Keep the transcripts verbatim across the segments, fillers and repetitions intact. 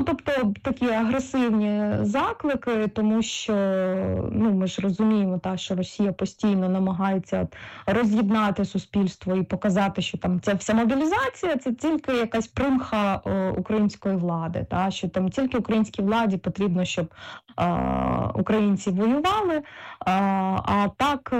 тобто такі агресивні заклики, тому що, ну, ми ж розуміємо, та, що Росія постійно намагається роз'єднати суспільство і показати, що там ця вся мобілізація – це тільки якась примха о, української влади, та, що там тільки українській владі потрібно, щоб а, українці воювали, а, а так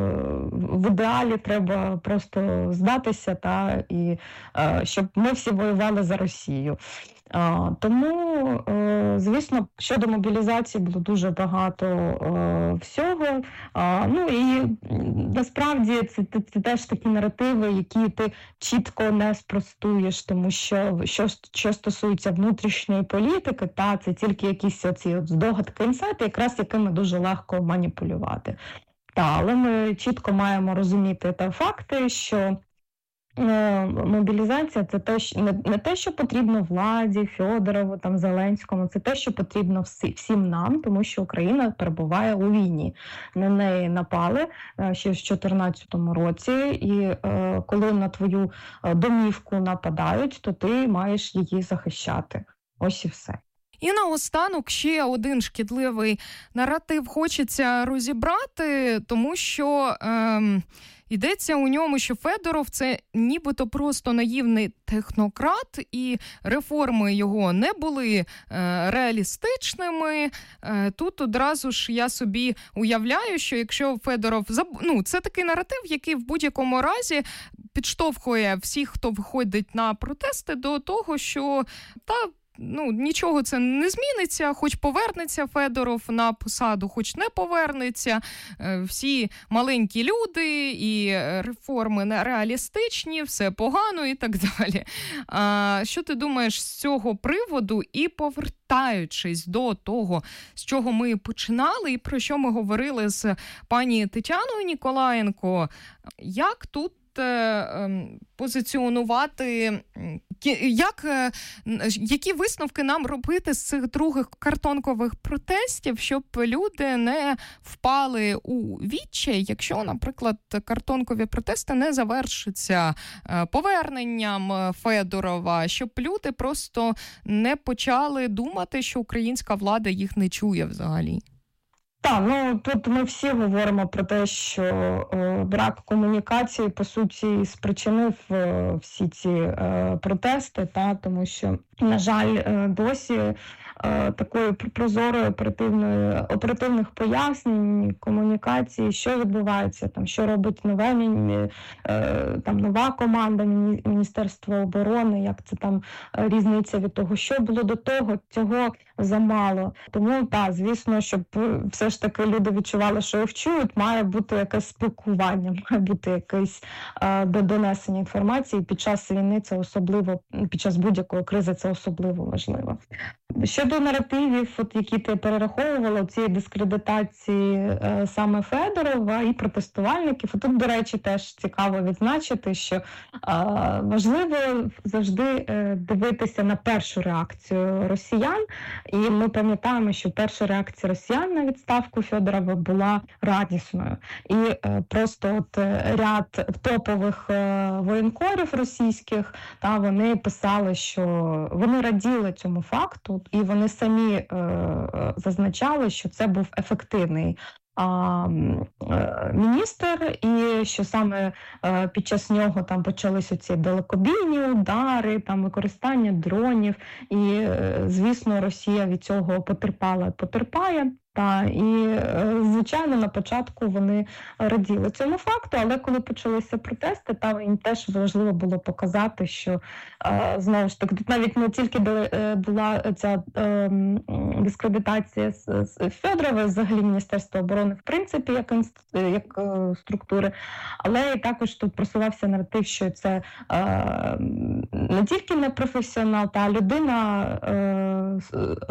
в ідеалі треба просто здатися, та, і а, щоб ми всі воювали за Росію. А, тому, е, звісно, щодо мобілізації було дуже багато е, всього. А, ну і насправді це, це, це теж такі наративи, які ти чітко не спростуєш, тому що що, що стосується внутрішньої політики, та це тільки якісь оці от здогадки, інсайти, якраз якими дуже легко маніпулювати. Та, але ми чітко маємо розуміти та факти, що мобілізація – це те, що, не, не те, що потрібно владі, Фьодорову, там, Зеленському, це те, що потрібно всі, всім нам, тому що Україна перебуває у війні. На неї напали ще в чотирнадцятому році, і е, коли на твою домівку нападають, то ти маєш її захищати. Ось і все. І наостанок ще один шкідливий наратив хочеться розібрати, тому що ем, йдеться у ньому, що Федоров – це нібито просто наївний технократ, і реформи його не були е, реалістичними. Е, тут одразу ж я собі уявляю, що якщо Федоров... Ну, це такий наратив, який в будь-якому разі підштовхує всіх, хто виходить на протести, до того, що та ну, нічого це не зміниться, хоч повернеться Федоров на посаду, хоч не повернеться. Всі маленькі люди і реформи нереалістичні, все погано і так далі. А що ти думаєш з цього приводу? І повертаючись до того, з чого ми починали і про що ми говорили з пані Тетяною Ніколаєнко, як тут позиціонувати, як, які висновки нам робити з цих других картонкових протестів, щоб люди не впали у відчай, якщо, наприклад, картонкові протести не завершаться поверненням Федорова, щоб люди просто не почали думати, що українська влада їх не чує взагалі? Так, ну тут ми всі говоримо про те, що е, брак комунікації, по суті, спричинив е, всі ці е, протести, та, тому що, на жаль, е, досі е, такої прозорої оперативної, оперативних пояснень, комунікації, що відбувається, там, що робить нове, е, там, нова команда Міністерства оборони, як це там різниця від того, що було до того, цього замало. Тому, так, звісно, щоб все ж таки люди відчували, що їх чують, має бути якесь спілкування, має бути якесь е, донесення інформації. Під час війни це особливо, під час будь-якої кризи це особливо важливо. Щодо наративів, от, які ти перераховувала, цієї дискредитації е, саме Федорова і протестувальників, і тут, до речі, теж цікаво відзначити, що е, важливо завжди е, дивитися на першу реакцію росіян, і ми пам'ятаємо, що перша реакція росіян на відставку Федорова була радісною. І е, просто от ряд топових е, воєнкорів російських, та, вони писали, що вони раділи цьому факту, і вони самі е, зазначали, що це був ефективний а, е, міністр, і що саме е, під час нього там почались оці далекобійні удари, там використання дронів, і, е, звісно, Росія від цього потерпала, потерпає. Та, і, звичайно, на початку вони раділи цьому факту, але коли почалися протести, там їм теж важливо було показати, що, знову ж таки, тут навіть не тільки була ця дискредитація з Федорова, взагалі Міністерства оборони, в принципі, як, як структури, але і також тут просувався наратив, що це не тільки не професіонал, та людина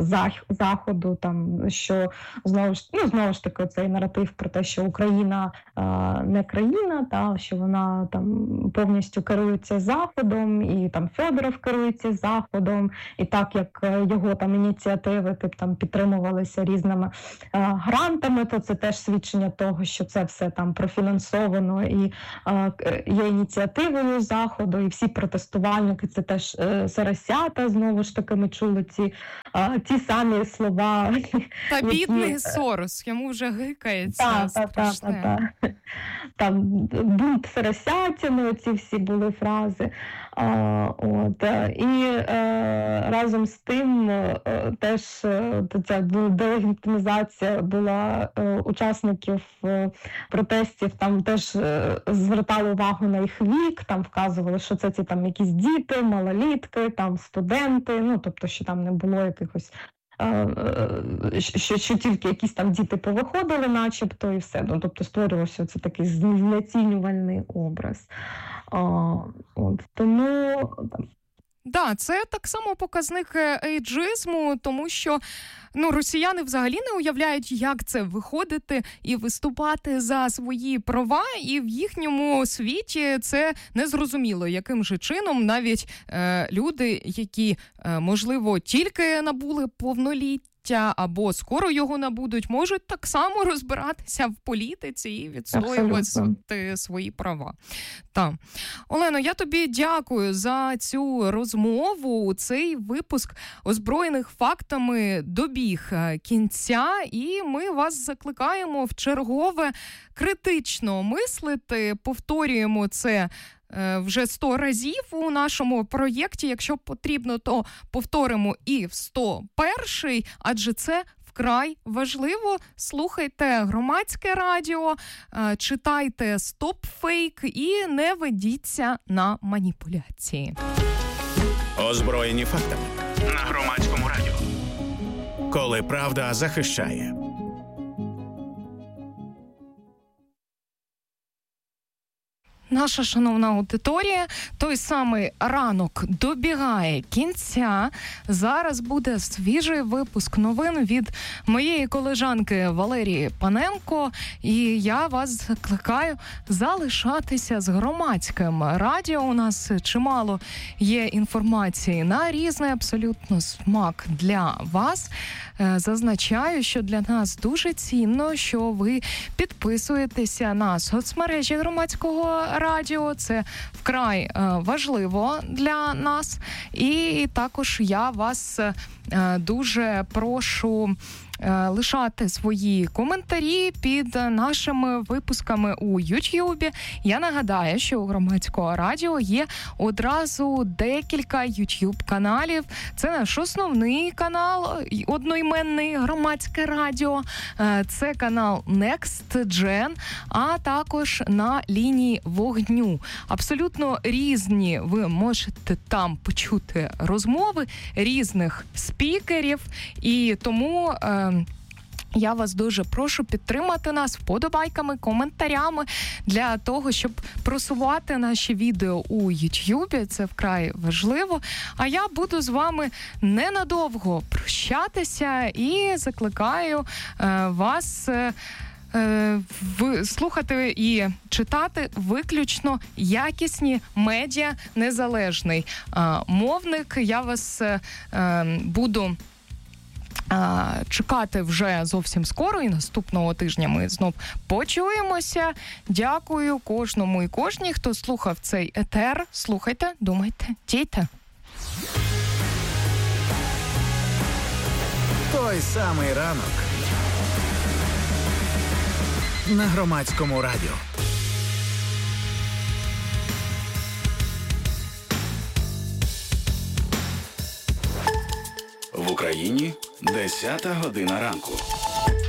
Заходу, там, що знову ж, ну, знову ж таки цей наратив про те, що Україна а, не країна, та, що вона там повністю керується Заходом, і там Федоров керується Заходом, і так як його там ініціативи тип, там, підтримувалися різними а, грантами, то це теж свідчення того, що це все там профінансовано і а, є ініціативою Заходу, і всі протестувальники, це теж е, Соросята, знову ж таки ми чули ці, а, ті самі слова. Та бідний які... Сорос, йому вже гикається. Так, так, так, так, так. Там бунт Соросятіни, ці всі були фрази. А, от, і е, разом з тим е, теж е, ця делегітимізація була е, учасників е, протестів, там теж е, звертали увагу на їх вік, там вказували, що це ці там якісь діти, малолітки, там студенти, ну тобто, що там не було якихось Що, що тільки якісь там діти повиходили начебто і все. Ну, тобто створювався це такий знецінювальний образ. А, от, тому... Да, це так само показник ейджизму, тому що ну, росіяни взагалі не уявляють, як це виходити і виступати за свої права, і в їхньому світі це незрозуміло, яким же чином навіть е, люди, які, е, можливо, тільки набули повноліття, або скоро його набудуть, можуть так само розбиратися в політиці і відстоювати свої права. Так. Олено, я тобі дякую за цю розмову. Цей випуск «Озброєних фактами» добіг кінця, і ми вас закликаємо в чергове критично мислити. Повторюємо це вже сто разів у нашому проєкті. Якщо потрібно, то повторимо і в сто перший, адже це вкрай важливо. Слухайте Громадське радіо, читайте «Стоп фейк» і не ведіться на маніпуляції. Озброєні фактами на Громадському радіо. Коли правда захищає. Наша шановна аудиторія, той самий ранок добігає кінця. Зараз буде свіжий випуск новин від моєї колежанки Валерії Паненко. І я вас закликаю залишатися з Громадським радіо. У нас чимало є інформації на різний абсолютно смак для вас. Зазначаю, що для нас дуже цінно, що ви підписуєтеся на соцмережі Громадського радіо. Це вкрай е, важливо для нас. І також я вас е, дуже прошу е, лишати свої коментарі під нашими випусками у Ютьюбі. Я нагадаю, що у Громадського радіо є одразу декілька Ютьюб-каналів. Це наш основний канал, одноіменний Громадське радіо. Е, це канал Next Gen, а також на лінії вогню. Абсолютно різні ви можете там почути розмови різних спікерів, і тому е, я вас дуже прошу підтримати нас вподобайками, коментарями для того, щоб просувати наші відео у Ютьюбі. Це вкрай важливо. А я буду з вами ненадовго прощатися і закликаю е, вас е, слухати і читати виключно якісні медіа, незалежний а, мовник. Я вас а, буду а, чекати вже зовсім скоро, і наступного тижня ми знов почуємося. Дякую кожному і кожній, хто слухав цей етер. Слухайте, думайте, дійте. Той самий ранок на Громадському радіо. В Україні десята година ранку.